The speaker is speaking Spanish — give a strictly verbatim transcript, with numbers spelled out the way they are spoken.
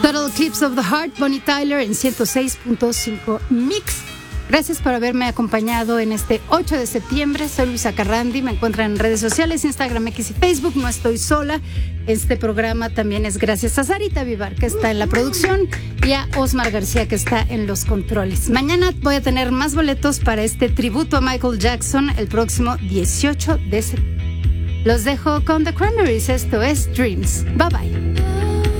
Total Eclipse of the Heart, Bonnie Tyler en ciento seis punto cinco Mix. Gracias por haberme acompañado en este ocho de septiembre. Soy Luisa Carrandi, me encuentran en redes sociales, Instagram, X y Facebook. No estoy sola. Este programa también es gracias a Sarita Vivar, que está en la producción, y a Osmar García, que está en los controles. Mañana voy a tener más boletos para este tributo a Michael Jackson el próximo dieciocho de septiembre. Los dejo con The Cranberries. Esto es Dreams. Bye bye.